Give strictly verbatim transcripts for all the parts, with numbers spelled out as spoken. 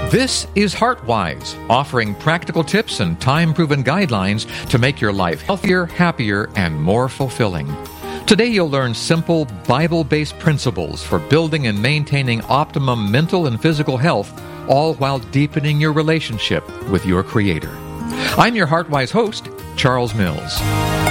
This is HeartWise, offering practical tips and time-proven guidelines to make your life healthier, happier, and more fulfilling. Today you'll learn simple, Bible-based principles for building and maintaining optimum mental and physical health, all while deepening your relationship with your Creator. I'm your HeartWise host, Charles Mills.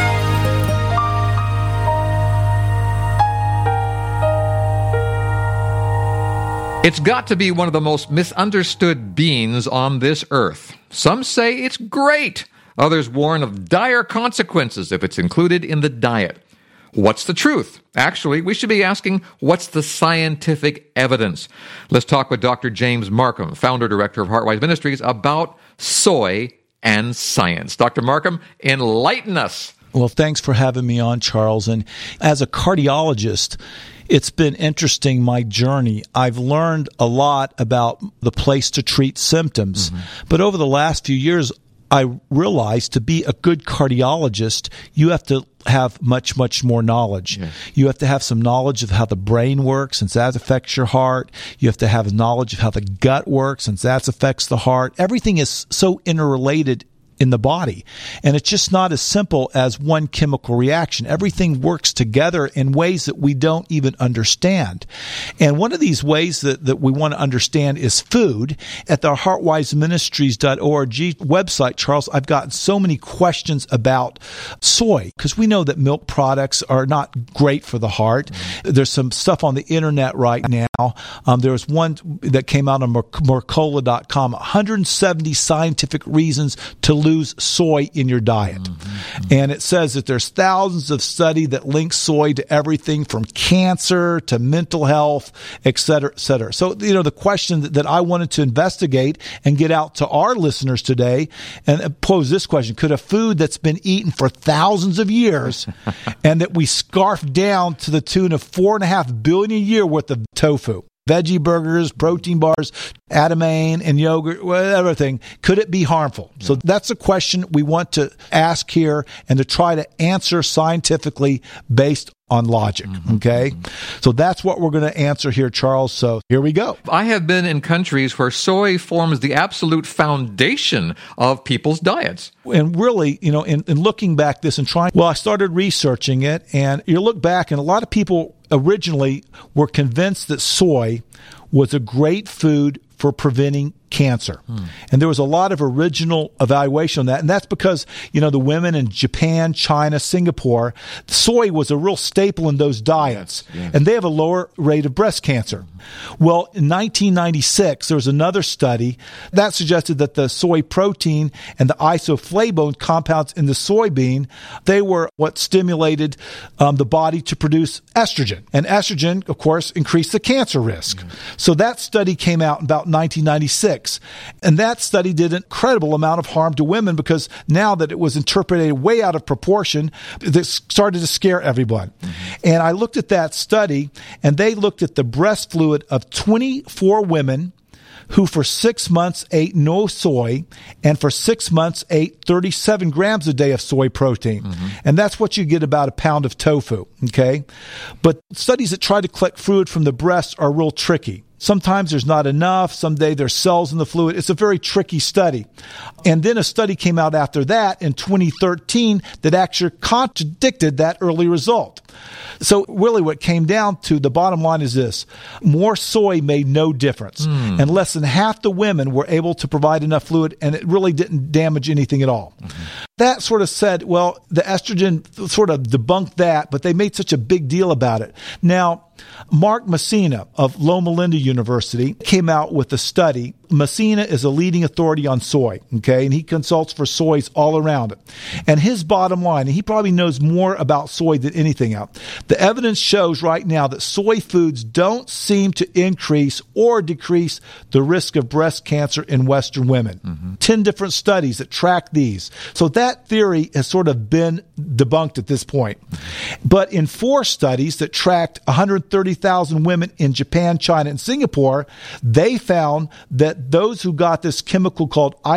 It's got to be one of the most misunderstood beans on this earth. Some say it's great. Others warn of dire consequences if it's included in the diet. What's the truth? Actually, we should be asking, what's the scientific evidence? Let's talk with Doctor James Marcum, founder-director of HeartWise Ministries, about soy and science. Doctor Marcum, enlighten us. Well, thanks for having me on, Charles. And as a cardiologist, it's been interesting, my journey. I've learned a lot about the place to treat symptoms. Mm-hmm. But over the last few years, I realized to be a good cardiologist, you have to have much, much more knowledge. Yes. You have to have some knowledge of how the brain works, since that affects your heart. You have to have knowledge of how the gut works, since that affects the heart. Everything is so interrelated in the body. And it's just not as simple as one chemical reaction. Everything works together in ways that we don't even understand. And one of these ways that, that we want to understand is food. At the heart wise ministries dot org website, Charles, I've gotten so many questions about soy, because we know that milk products are not great for the heart. Mm-hmm. There's some stuff on the internet right now. Um, there was one that came out on Mercola dot com, one hundred seventy scientific reasons to lose lose soy in your diet. Mm-hmm. And it says that there's thousands of studies that link soy to everything from cancer to mental health, et cetera, et cetera. So, you know, the question that, that I wanted to investigate and get out to our listeners today and pose this question: could a food that's been eaten for thousands of years and that we scarf down to the tune of four and a half billion a year worth of tofu, veggie burgers, protein bars, Adamane and yogurt, everything, could it be harmful? Yeah. So that's a question we want to ask here and to try to answer scientifically based on logic, mm-hmm. okay? Mm-hmm. So that's what we're going to answer here, Charles. So here we go. I have been in countries where soy forms the absolute foundation of people's diets. And really, you know, in, in looking back this and trying, well, I started researching it, and you look back, and a lot of people originally were convinced that soy was a great food for preventing cancer. Hmm. And there was a lot of original evaluation on that. And that's because, you know, the women in Japan, China, Singapore, soy was a real staple in those diets. Yes, yes. And they have a lower rate of breast cancer. Hmm. Well, in nineteen ninety-six, there was another study that suggested that the soy protein and the isoflavone compounds in the soybean, they were what stimulated um, the body to produce estrogen. And estrogen, of course, increased the cancer risk. Hmm. So that study came out in about nineteen ninety-six. And that study did an incredible amount of harm to women, because now that it was interpreted way out of proportion, this started to scare everyone. Mm-hmm. And I looked at that study, and they looked at the breast fluid of twenty-four women who for six months ate no soy, and for six months ate thirty-seven grams a day of soy protein. Mm-hmm. And that's what you get about a pound of tofu, okay? But studies that try to collect fluid from the breast are real tricky. Sometimes there's not enough. Someday there's cells in the fluid. It's a very tricky study. And then a study came out after that in twenty thirteen that actually contradicted that early result. So really what came down to, the bottom line is this: more soy made no difference. Mm. And less than half the women were able to provide enough fluid, and it really didn't damage anything at all. Mm-hmm. That sort of said, well, the estrogen sort of debunked that, but they made such a big deal about it. Now, Mark Messina of Loma Linda University came out with a study. Messina is a leading authority on soy, okay, and he consults for soys all around it. And his bottom line, and he probably knows more about soy than anything else, the evidence shows right now that soy foods don't seem to increase or decrease the risk of breast cancer in Western women. Mm-hmm. Ten different studies that track these. So that theory has sort of been debunked at this point. But in four studies that tracked one hundred thirty thousand women in Japan, China, and Singapore, they found that those who got this chemical called